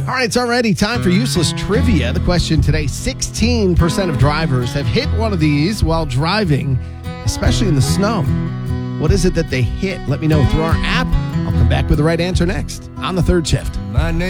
All right, it's already time for useless trivia. The question today, 16% of drivers have hit one of these while driving, especially in the snow. What is it that they hit? Let me know through our app. I'll come back with the right answer next on The Third Shift. My name